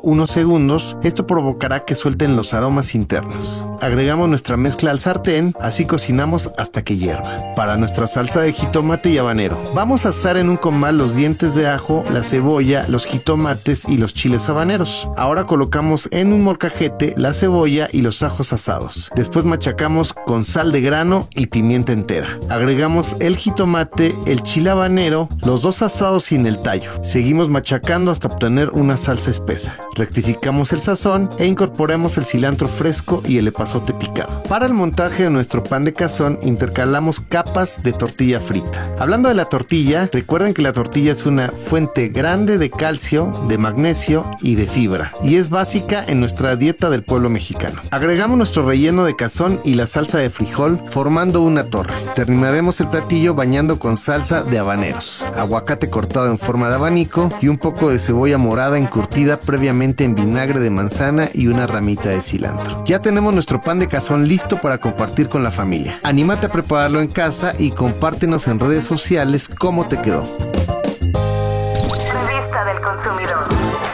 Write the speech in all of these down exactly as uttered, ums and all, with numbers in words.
unos segundos. Esto provocará que suelten los aromas internos. Agregamos nuestra mezcla al sartén, así cocinamos hasta que hierva. Para nuestra salsa de jitomate y habanero, vamos a asar en un comal los dientes de ajo, la cebolla, los jitomates y los chiles habaneros. Ahora colocamos en un molcajete la cebolla y los ajos asados. Después machacamos con sal de grano y pimienta entera. Agregamos el jitomate, el chile habanero, los dos asados sin el tallo. Seguimos machacando hasta obtener una salsa espesa. Rectificamos el sazón e incorporamos el cilantro fresco y el epazote picado. Para el montaje de nuestro pan de cazón intercalamos capas de tortilla frita. Hablando de la tortilla, recuerden que la tortilla es una fuente grande de calcio, de magnesio y de fibra, y es básica en nuestra dieta del pueblo mexicano. Agregamos nuestro relleno de cazón y la salsa de frijol formando una torre. Terminaremos el platillo bañando con salsa de habaneros, aguacate cortado en forma de abanico y un poco de cebolla morada encurtida previamente en vinagre de manzana y una ramita de cilantro. Ya tenemos nuestro pan de cazón listo para compartir con la familia. Anímate a prepararlo en casa y compártenos en redes sociales cómo te quedó. Revista del Consumidor.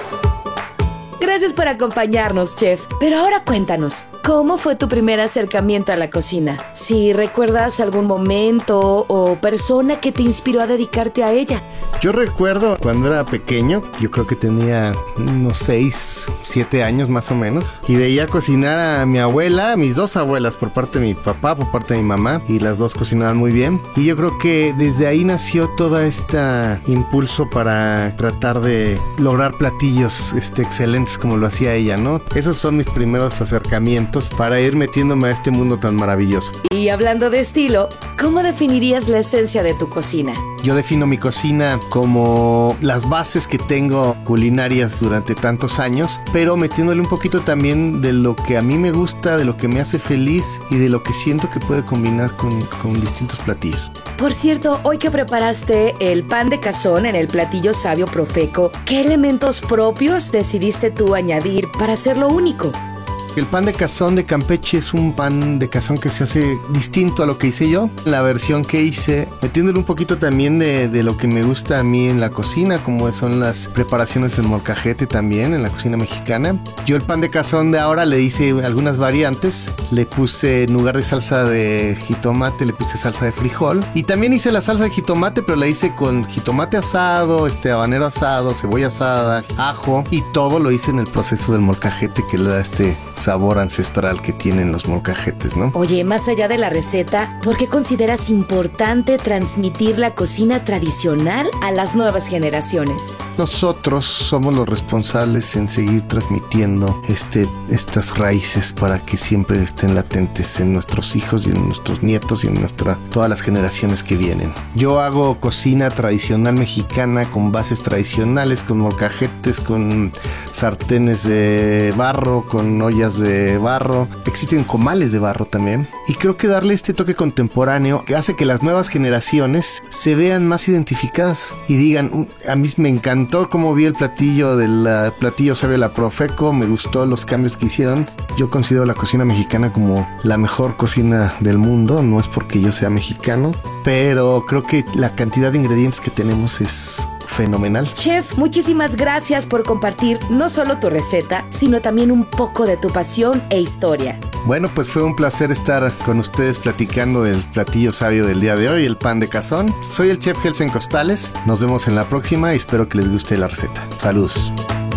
Gracias por acompañarnos, chef. Pero ahora cuéntanos, ¿cómo fue tu primer acercamiento a la cocina? Si recuerdas algún momento o persona que te inspiró a dedicarte a ella. Yo recuerdo cuando era pequeño, yo creo que tenía unos seis, siete años más o menos, y veía cocinar a mi abuela, a mis dos abuelas, por parte de mi papá, por parte de mi mamá, y las dos cocinaban muy bien. Y yo creo que desde ahí nació todo este impulso para tratar de lograr platillos este, excelentes como lo hacía ella, ¿no? Esos son mis primeros acercamientos para ir metiéndome a este mundo tan maravilloso. Y hablando de estilo, ¿cómo definirías la esencia de tu cocina? Yo defino mi cocina como las bases que tengo culinarias durante tantos años, pero metiéndole un poquito también de lo que a mí me gusta, de lo que me hace feliz y de lo que siento que puede combinar con, con distintos platillos. Por cierto, hoy que preparaste el pan de cazón en el platillo Sabio Profeco, ¿qué elementos propios decidiste tú añadir para hacerlo único? El pan de cazón de Campeche es un pan de cazón que se hace distinto a lo que hice yo. La versión que hice, metiéndole un poquito también de, de lo que me gusta a mí en la cocina, como son las preparaciones en molcajete también, en la cocina mexicana. Yo el pan de cazón de ahora le hice algunas variantes. Le puse, en lugar de salsa de jitomate, le puse salsa de frijol. Y también hice la salsa de jitomate, pero la hice con jitomate asado, este habanero asado, cebolla asada, ajo. Y todo lo hice en el proceso del molcajete, que le da este sabor ancestral que tienen los molcajetes, ¿no? Oye, más allá de la receta, ¿por qué consideras importante transmitir la cocina tradicional a las nuevas generaciones? Nosotros somos los responsables en seguir transmitiendo este, estas raíces para que siempre estén latentes en nuestros hijos y en nuestros nietos y en nuestra, todas las generaciones que vienen. Yo hago cocina tradicional mexicana con bases tradicionales, con molcajetes, con sartenes de barro, con ollas de barro, existen comales de barro también, y creo que darle este toque contemporáneo que hace que las nuevas generaciones se vean más identificadas y digan, a mí me encantó cómo vi el platillo del uh, platillo Sabio la Profeco, me gustó los cambios que hicieron. Yo considero la cocina mexicana como la mejor cocina del mundo, no es porque yo sea mexicano, pero creo que la cantidad de ingredientes que tenemos es fenomenal. Chef, muchísimas gracias por compartir no solo tu receta, sino también un poco de tu pasión e historia. Bueno, pues fue un placer estar con ustedes platicando del platillo sabio del día de hoy, el pan de cazón. Soy el chef Gelsen Costales. Nos vemos en la próxima y espero que les guste la receta. Saludos.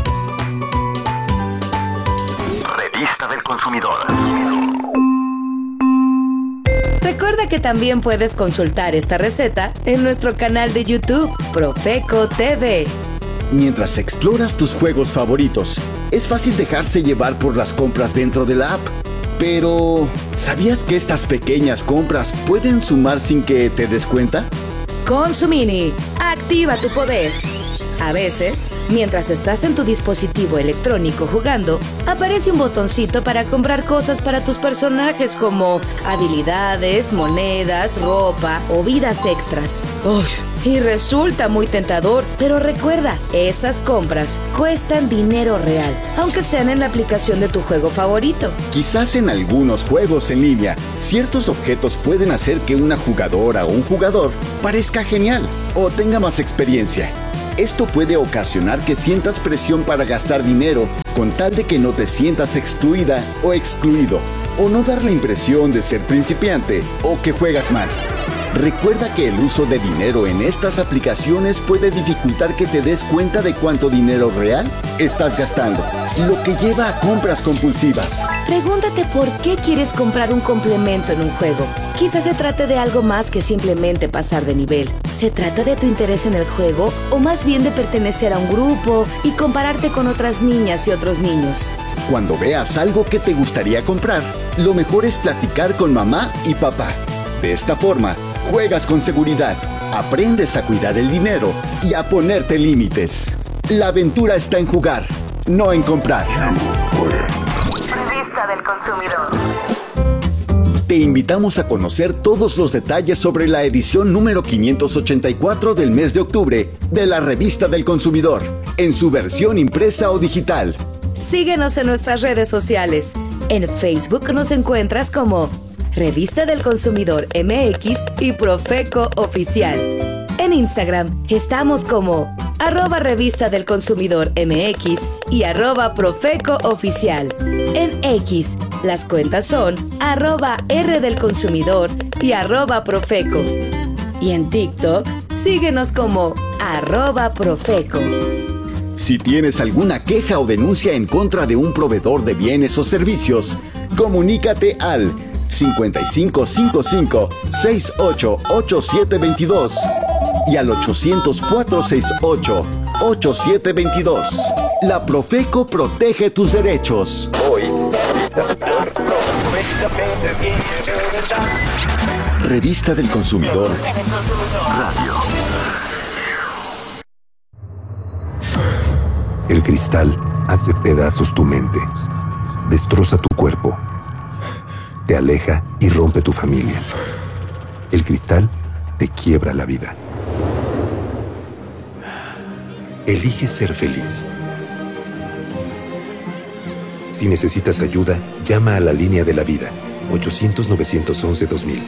Revista del Consumidor. Recuerda que también puedes consultar esta receta en nuestro canal de YouTube, Profeco T V. Mientras exploras tus juegos favoritos, es fácil dejarse llevar por las compras dentro de la app. Pero, ¿sabías que estas pequeñas compras pueden sumar sin que te des cuenta? Consumini, activa tu poder. A veces, mientras estás en tu dispositivo electrónico jugando, aparece un botoncito para comprar cosas para tus personajes como habilidades, monedas, ropa o vidas extras. Uf, y resulta muy tentador, pero recuerda, esas compras cuestan dinero real, aunque sean en la aplicación de tu juego favorito. Quizás en algunos juegos en línea, ciertos objetos pueden hacer que una jugadora o un jugador parezca genial o tenga más experiencia. Esto puede ocasionar que sientas presión para gastar dinero con tal de que no te sientas excluida o excluido, o no dar la impresión de ser principiante o que juegas mal. Recuerda que el uso de dinero en estas aplicaciones puede dificultar que te des cuenta de cuánto dinero real estás gastando, lo que lleva a compras compulsivas. Pregúntate por qué quieres comprar un complemento en un juego. Quizás se trate de algo más que simplemente pasar de nivel. ¿Se trata de tu interés en el juego o más bien de pertenecer a un grupo y compararte con otras niñas y otros niños? Cuando veas algo que te gustaría comprar, lo mejor es platicar con mamá y papá. De esta forma, juegas con seguridad, aprendes a cuidar el dinero y a ponerte límites. La aventura está en jugar, no en comprar. Revista del Consumidor. Te invitamos a conocer todos los detalles sobre la edición número quinientos ochenta y cuatro del mes de octubre de la Revista del Consumidor, en su versión impresa o digital. Síguenos en nuestras redes sociales. En Facebook nos encuentras como Revista del Consumidor M X y Profeco Oficial. En Instagram estamos como arroba Revista del Consumidor M X y arroba Profeco Oficial. En X, las cuentas son arroba R del Consumidor y arroba Profeco. Y en TikTok, síguenos como arroba Profeco. Si tienes alguna queja o denuncia en contra de un proveedor de bienes o servicios, comunícate al cincuenta y cinco cincuenta y cinco, sesenta y ocho, ochenta y siete veintidós y al ochocientos, cuatrocientos sesenta y ocho, ochenta y siete veintidós. La Profeco protege tus derechos. Hoy. Revista del Consumidor. Radio. El cristal hace pedazos tu mente, destroza tu cuerpo, te aleja y rompe tu familia. El cristal te quiebra la vida. Elige ser feliz. Si necesitas ayuda, llama a la línea de la vida, ochocientos, novecientos once, dos mil.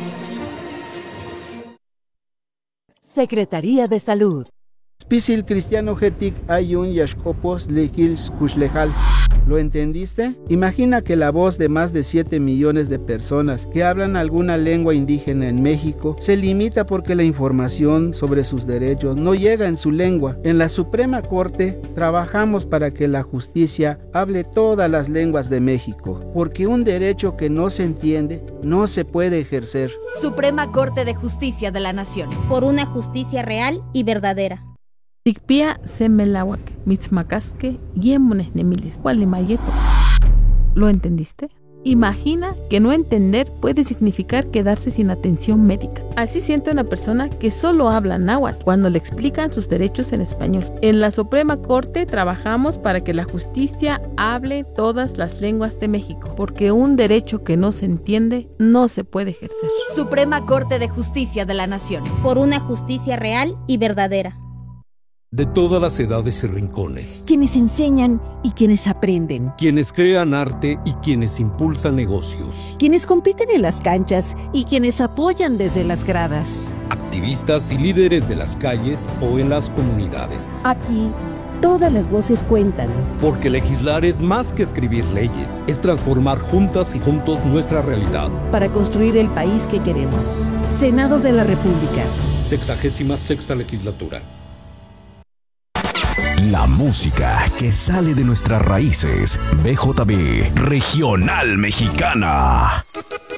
Secretaría de Salud. Spisil cristiano getik ayun yashkopos lekils kushlejal. ¿Lo entendiste? Imagina que la voz de más de siete millones de personas que hablan alguna lengua indígena en México se limita porque la información sobre sus derechos no llega en su lengua. En la Suprema Corte trabajamos para que la justicia hable todas las lenguas de México, porque un derecho que no se entiende no se puede ejercer. Suprema Corte de Justicia de la Nación. Por una justicia real y verdadera. Tikpia semelawak, mitzmacasque, yemones nemilis, gualimayeto. ¿Lo entendiste? Imagina que no entender puede significar quedarse sin atención médica. Así siente una persona que solo habla náhuatl cuando le explican sus derechos en español. En la Suprema Corte trabajamos para que la justicia hable todas las lenguas de México, porque un derecho que no se entiende no se puede ejercer. Suprema Corte de Justicia de la Nación. Por una justicia real y verdadera. De todas las edades y rincones. Quienes enseñan y quienes aprenden. Quienes crean arte y quienes impulsan negocios. Quienes compiten en las canchas y quienes apoyan desde las gradas. Activistas y líderes de las calles o en las comunidades. Aquí, todas las voces cuentan. Porque legislar es más que escribir leyes, es transformar juntas y juntos nuestra realidad. Para construir el país que queremos. Senado de la República. Sexagésima sexta legislatura. La música que sale de nuestras raíces. B J B Regional Mexicana.